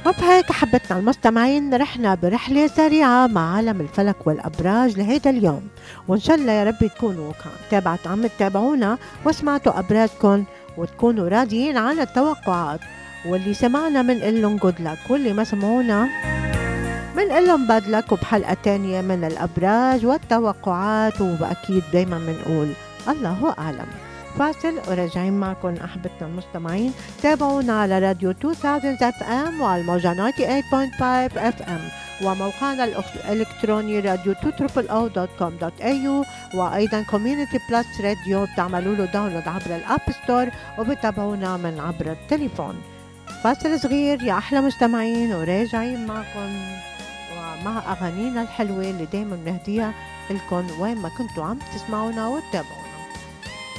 وبهيك حبتنا المستمعين رحنا برحلة سريعة مع عالم الفلك والأبراج لهيدا اليوم، وإن شاء الله يا رب تكونوا عم تتابعونا وسمعتوا أبراجكم وتكونوا راضيين عن التوقعات. واللي سمعنا من لهم جود لك، واللي ما سمعونا من لهم باد لك، وبحلقة تانية من الأبراج والتوقعات، وبأكيد دايما بنقول الله أعلم. فاصل وراجعين معكم أحبتنا المستمعين. تابعونا على راديو 2000 اف ام وعلى الموجة 98.5 اف ام وموقعنا الإلكتروني راديو 200.com.au، وأيضا كوميونيتي بلس راديو بتعملوا له داونلود عبر الأب ستور وبتابعونا من عبر التليفون. فاصل صغير يا أحلى مستمعين وراجعين معكم ومع أغانينا الحلوة اللي دايما بنهديها لكم وين ما كنتوا عم تسمعونا وتتابعونا.